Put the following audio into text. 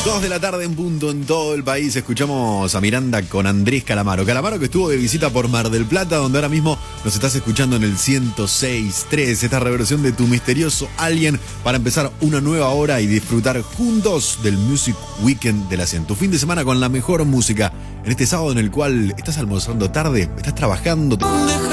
2 de la tarde en punto en todo el país. Escuchamos a Miranda con Andrés Calamaro. Calamaro que estuvo de visita por Mar del Plata, donde ahora mismo nos estás escuchando en el 106.3. Esta reversión de Tu Misterioso Alguien para empezar una nueva hora y disfrutar juntos del Music Weekend de la 100. Tu fin de semana con la mejor música. En este sábado en el cual estás almorzando tarde, estás trabajando.